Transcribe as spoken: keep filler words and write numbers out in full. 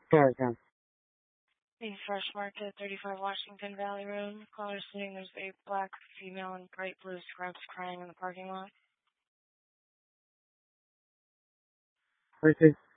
Sorry, Ken. The Fresh Market, thirty-five Washington Valley Road. Caller saying there's a black female in bright blue scrubs crying in the parking lot. Where's this?